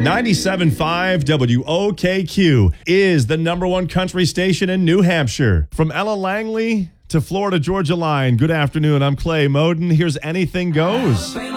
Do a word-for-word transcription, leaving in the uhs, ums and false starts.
ninety-seven point five W O K Q is the number one country station in New Hampshire. From Ella Langley to Florida Georgia Line. Good afternoon. I'm Clay Moden. Here's Anything Goes.